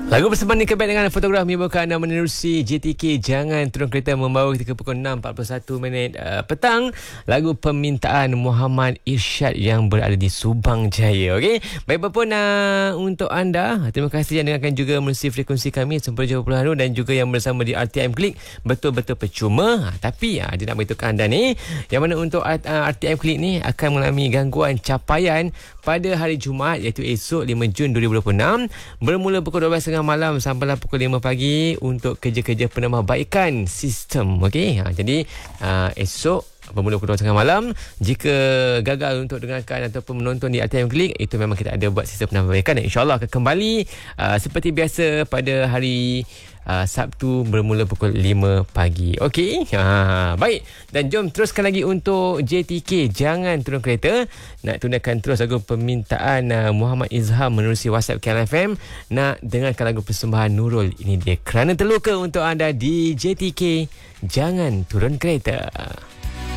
Lagu bersama ni kebet dengan fotograf membawakan anda menerusi JTK Jangan Turun Kereta, membawa kita ke pukul 6.41 petang. Lagu permintaan Muhammad Irsyad yang berada di Subang Jaya. Okey, baik apa pun untuk anda, terima kasih yang dengarkan juga melalui frekuensi kami 90.2 dan juga yang bersama di RTM Klik. Betul-betul percuma, tapi dia nak beritahu anda ni, yang mana untuk RTM Klik ni akan mengalami gangguan capaian pada hari Jumaat, iaitu esok 5 Jun 2026, bermula pukul 12.30 malam sampailah pukul 5 pagi untuk kerja-kerja penambahbaikan sistem. Okey, jadi esok bermula pukul 12.30 malam. Jika gagal untuk dengarkan ataupun menonton di RTM Klik, itu memang kita ada buat sistem penambahbaikan dan insyaAllah akan kembali seperti biasa pada hari Sabtu bermula pukul 5 pagi. Okey, baik. Dan jom teruskan lagi untuk JTK Jangan Turun Kereta. Nak tunaikan terus lagu permintaan Muhammad Izham menerusi WhatsApp KLFM. Nak dengarkan lagu persembahan Nurul. Ini dia Kerana Terluka untuk anda di JTK Jangan Turun Kereta.